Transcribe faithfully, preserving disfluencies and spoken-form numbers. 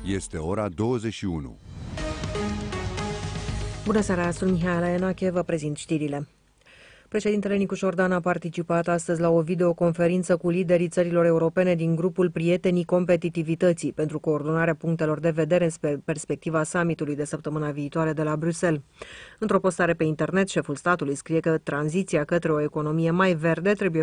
Este ora douăzeci și unu. Bună seara, sunt Mihaela Enache, vă prezint știrile. Președintele Nicu Șordan a participat astăzi la o videoconferință cu liderii țărilor europene din grupul Prietenii Competitivității pentru coordonarea punctelor de vedere în perspectiva summitului de săptămâna viitoare de la Bruxelles. Într-o postare pe internet, șeful statului scrie că tranziția către o economie mai verde trebuie